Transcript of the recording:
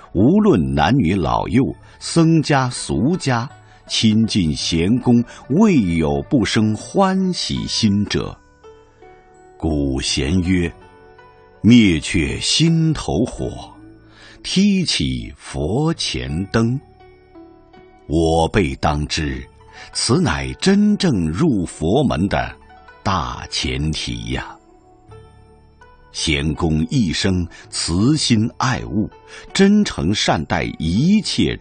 无论男女老幼，僧家俗家，亲近贤公，未有不生欢喜心者。古贤曰：灭却心头火，提起佛前灯。我辈当知，此乃真正入佛门的大前提呀。贤公一生慈心爱物，真诚善待一切